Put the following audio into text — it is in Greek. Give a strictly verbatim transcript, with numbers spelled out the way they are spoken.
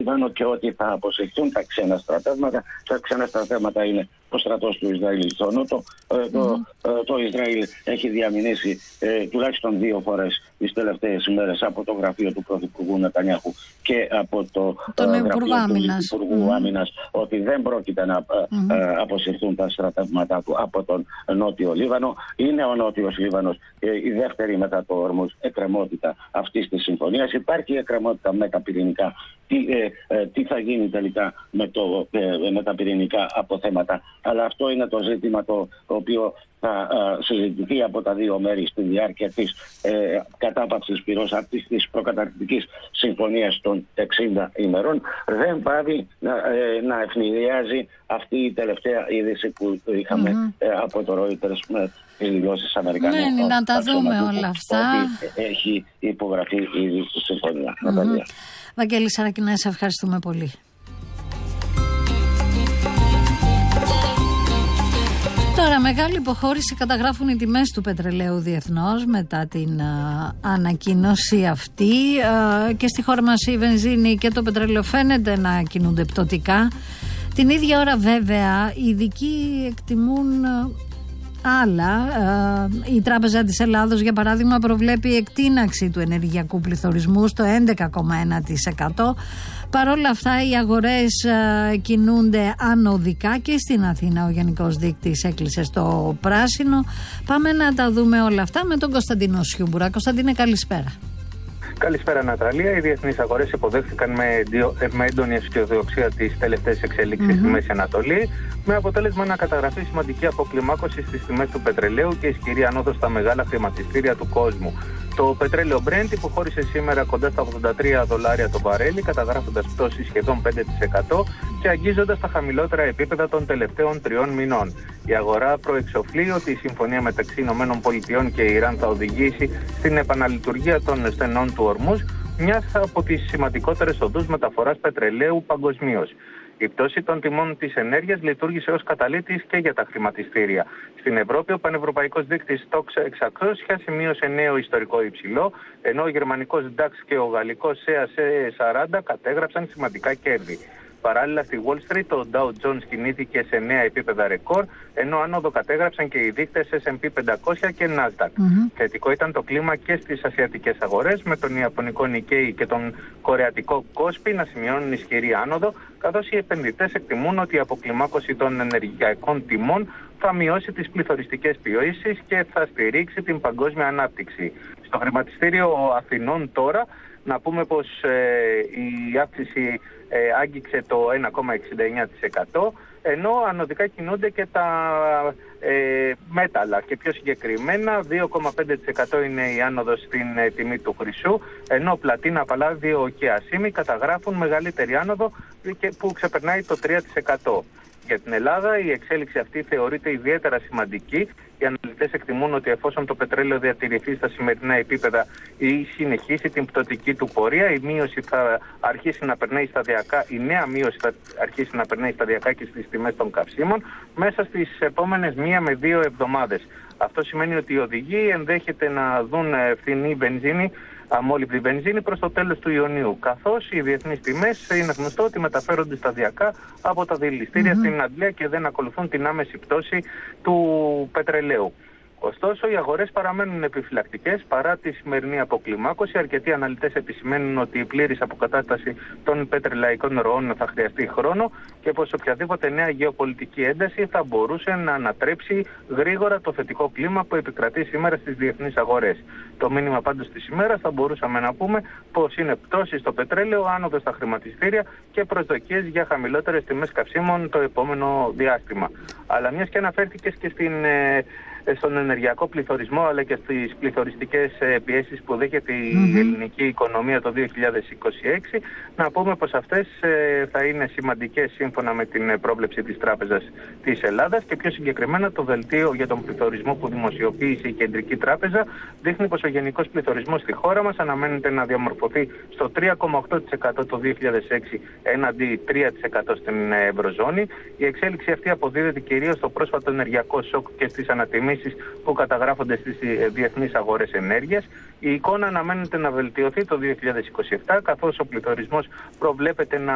Λίβανο και ότι θα αποσυρθούν τα ξένα στρατεύματα. Τα ξένα στρατεύματα είναι ο στρατός του Ισραήλ στο Νότο. Mm-hmm. Το, το Ισραήλ έχει διαμηνήσει ε, τουλάχιστον δύο φορές τις τελευταίες ημέρες από το γραφείο του Πρωθυπουργού Νετανιάχου και από το ε, γραφείο του Υπουργού mm-hmm. Άμυνας ότι δεν πρόκειται να mm-hmm. ε, αποσυρθούν τα στρατεύματα του από τον Νότιο Λίβανο. Είναι ο Νότιος Λίβανος ε, η δεύτερη μετά το Ορμούζ εκκρεμότητα αυτής της συμφωνίας. Υπάρχει εκκρεμότητα με τα πυρηνικά. Τι, ε, ε, τι θα γίνει τελικά με, το, ε, με τα πυρηνικά αποθέματα. Αλλά αυτό είναι το ζήτημα το, το οποίο θα ε, συζητηθεί από τα δύο μέρη στη διάρκεια της ε, κατάπαυσης πυρός αυτής της προκαταρκτικής συμφωνίας των εξήντα ημερών. Δεν πάβει να, ε, να ευνηδιάζει αυτή η τελευταία είδηση που είχαμε mm-hmm. ε, από το Reuters με τις δηλώσεις Αμερικανών. Ναι, να τα δούμε όλα αυτά. Ότι έχει υπογραφεί ήδη η συμφωνία. Mm-hmm. Ναταλία. Βαγγέλη Σαρακινά, σε ευχαριστούμε πολύ. Τώρα, μεγάλη υποχώρηση καταγράφουν οι τιμές του πετρελαίου διεθνώς μετά την α, ανακοίνωση αυτή α, και στη χώρα μας η βενζίνη και το πετρέλαιο φαίνεται να κινούνται πτωτικά. Την ίδια ώρα βέβαια οι ειδικοί εκτιμούν α, άλλα. Η Τράπεζα της Ελλάδος για παράδειγμα προβλέπει εκτείναξη του ενεργειακού πληθωρισμού στο έντεκα κόμμα ένα τοις εκατό. Παρ' όλα αυτά οι αγορές κινούνται ανωδικά και στην Αθήνα ο γενικός δείκτης έκλεισε στο πράσινο. Πάμε να τα δούμε όλα αυτά με τον Κωνσταντίνο Σιούμπουρα. Κωνσταντίνε, καλησπέρα. Καλησπέρα Ναταλία. Οι διεθνείς αγορές υποδέχθηκαν με, με έντονη αισιοδοξία τις τελευταίες εξελίξεις mm-hmm. στη Μέση Ανατολή, με αποτέλεσμα να καταγραφεί σημαντική αποκλιμάκωση στις τιμές του πετρελαίου και ισχυρή ανόδο στα μεγάλα χρηματιστήρια του κόσμου. Το πετρέλαιο Brent υποχώρησε σήμερα κοντά στα ογδόντα τρία δολάρια το βαρέλι, καταγράφοντας πτώση σχεδόν πέντε τοις εκατό και αγγίζοντας τα χαμηλότερα επίπεδα των τελευταίων τριών μηνών. Η αγορά προεξοφλεί ότι η συμφωνία μεταξύ ΗΠΑ και Ιράν θα οδηγήσει στην επαναλειτουργία των στενών του Ορμούζ, μιας από τις σημαντικότερες οδούς μεταφοράς πετρελαίου παγκοσμίως. Η πτώση των τιμών της ενέργειας λειτουργήσε ως καταλήτης και για τα χρηματιστήρια. Στην Ευρώπη, ο πανευρωπαϊκός δείκτης στοκς εξακόσια σημείωσε νέο ιστορικό υψηλό, ενώ ο γερμανικός νταξ και ο γαλλικός σι έι ες σαράντα κατέγραψαν σημαντικά κέρδη. Παράλληλα, στη Wall Street, το Dow Jones κινήθηκε σε νέα επίπεδα ρεκόρ, ενώ άνοδο κατέγραψαν και οι δείκτες ες εντ πι πεντακόσια και Nasdaq. Mm-hmm. Θετικό ήταν το κλίμα και στις ασιατικές αγορές, με τον Ιαπωνικό Nikkei και τον Κορεατικό Kospi να σημειώνουν ισχυρή άνοδο, καθώς οι επενδυτές εκτιμούν ότι η αποκλιμάκωση των ενεργειακών τιμών θα μειώσει τις πληθωριστικές πιέσεις και θα στηρίξει την παγκόσμια ανάπτυξη. Στο χρηματιστήριο Αθηνών τώρα, να πούμε πως ε, η αύξηση ε, άγγιξε το ένα κόμμα εξήντα εννέα τοις εκατό, ενώ ανωδικά κινούνται και τα ε, μέταλλα και πιο συγκεκριμένα δύο κόμμα πέντε τοις εκατό είναι η άνοδος στην ε, τιμή του χρυσού, ενώ πλατίνα, παλάδιο και ασήμι καταγράφουν μεγαλύτερη άνοδο και, που ξεπερνάει το τρία τοις εκατό. Για την Ελλάδα η εξέλιξη αυτή θεωρείται ιδιαίτερα σημαντική. Οι αναλυτές εκτιμούν ότι εφόσον το πετρέλαιο διατηρηθεί στα σημερινά επίπεδα ή συνεχίσει την πτωτική του πορεία, η μείωση θα αρχίσει να περνάει σταδιακά, η νέα μείωση θα αρχίσει να περνάει σταδιακά και στις τιμές των καυσίμων μέσα στις επόμενες μία με δύο εβδομάδες. Αυτό σημαίνει ότι οι οδηγοί ενδέχεται να δουν φθηνή βενζίνη, αμόλυβδη βενζίνη προς το τέλος του Ιουνίου, καθώς οι διεθνείς τιμές είναι γνωστό ότι μεταφέρονται σταδιακά από τα δηληστήρια mm-hmm. στην Αγγλία και δεν ακολουθούν την άμεση πτώση του πετρελαίου. Ωστόσο, οι αγορές παραμένουν επιφυλακτικές παρά τη σημερινή αποκλιμάκωση. Αρκετοί αναλυτές επισημαίνουν ότι η πλήρης αποκατάσταση των πετρελαϊκών ροών θα χρειαστεί χρόνο και πως οποιαδήποτε νέα γεωπολιτική ένταση θα μπορούσε να ανατρέψει γρήγορα το θετικό κλίμα που επικρατεί σήμερα στις διεθνείς αγορές. Το μήνυμα πάντως της ημέρας θα μπορούσαμε να πούμε πως είναι πτώση στο πετρέλαιο, άνοδο στα χρηματιστήρια και προσδοκίες για χαμηλότερες τιμές καυσίμων το επόμενο διάστημα. Αλλά μιας και αναφέρθηκες και στην. Ε, στον ενεργειακό πληθωρισμό αλλά και στις πληθωριστικές πιέσεις που δέχεται η mm-hmm. ελληνική οικονομία το δύο χιλιάδες είκοσι έξι, να πούμε πως αυτές θα είναι σημαντικές σύμφωνα με την πρόβλεψη της Τράπεζας της Ελλάδας και πιο συγκεκριμένα το δελτίο για τον πληθωρισμό που δημοσιοποίησε η Κεντρική Τράπεζα δείχνει πως ο γενικός πληθωρισμός στη χώρα μας αναμένεται να διαμορφωθεί στο τρία κόμμα οκτώ τοις εκατό το δύο χιλιάδες έξι έναντι τρία τοις εκατό στην Ευρωζώνη. Η εξέλιξη αυτή αποδίδεται κυρίως στο πρόσφατο ενεργειακό σοκ και στις ανατιμήσεις που καταγράφονται στις διεθνείς αγορές ενέργειας. Η εικόνα αναμένεται να βελτιωθεί το δύο χιλιάδες είκοσι επτά, καθώς ο πληθωρισμός προβλέπεται να